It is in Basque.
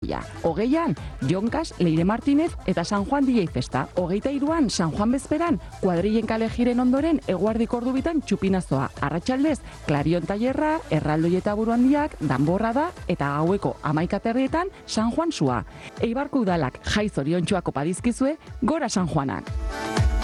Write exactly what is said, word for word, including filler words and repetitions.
Iruñeia. Hogeian, Jonkas, Leire Martinez eta San Juan D J Festa. Hogeita iruan, San Juan bezperan, kuadrillen kale jiren ondoren eguardiko ordubitan txupinazoa. Arratsaldez, Klarion tailerra, erraldoi eta buruhandiak, danborra da eta gaueko amaikaterrietan San Juan sua. Eibarko udalak jai zoriontsuak opa dizkizue, gora San Juanak!